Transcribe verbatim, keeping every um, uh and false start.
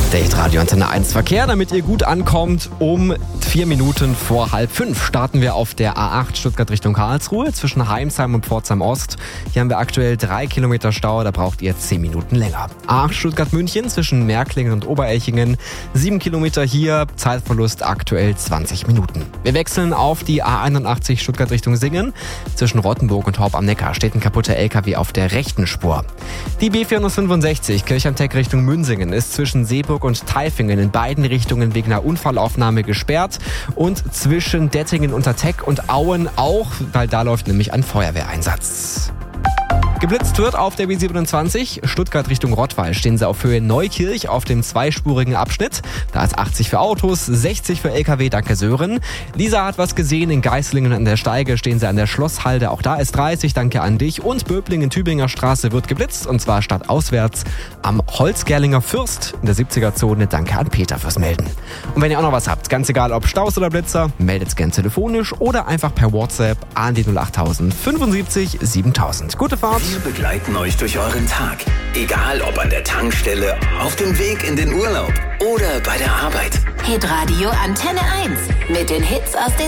Der Hitradio Antenne eins Verkehr, damit ihr gut ankommt. Um vier Minuten vor halb fünf starten wir auf der A acht Stuttgart Richtung Karlsruhe zwischen Heimsheim und Pforzheim Ost. Hier haben wir aktuell drei Kilometer Stau, da braucht ihr zehn Minuten länger. A acht Stuttgart München zwischen Märklingen und Oberelchingen. sieben Kilometer hier, Zeitverlust aktuell zwanzig Minuten. Wir wechseln auf die A einundachtzig Stuttgart Richtung Singen. Zwischen Rottenburg und Horb am Neckar steht ein kaputter L K W auf der rechten Spur. Die B vierhundertfünfundsechzig Kirchheim-Teck Richtung Münzingen ist zwischen Seeburg und Tailfingen in beiden Richtungen wegen einer Unfallaufnahme gesperrt und zwischen Dettingen unter Teck und Auen auch, weil da läuft nämlich ein Feuerwehreinsatz. Geblitzt wird auf der B siebenundzwanzig, Stuttgart Richtung Rottweil stehen sie auf Höhe Neukirch auf dem zweispurigen Abschnitt. Da ist achtzig für Autos, sechzig für L K W, danke Sören. Lisa hat was gesehen, in Geislingen an der Steige stehen sie an der Schlosshalde, auch da ist dreißig, danke an dich. Und Böblingen-Tübinger Straße wird geblitzt und zwar stadtauswärts am Holzgerlinger Fürst in der siebziger Zone, danke an Peter fürs Melden. Und wenn ihr auch noch was habt, ganz egal ob Staus oder Blitzer, meldet's gern telefonisch oder einfach per WhatsApp an die null acht tausend fünfundsiebzig siebentausend. Gute Fahrt! Wir begleiten euch durch euren Tag. Egal ob an der Tankstelle, auf dem Weg in den Urlaub oder bei der Arbeit. Hitradio Antenne eins mit den Hits aus den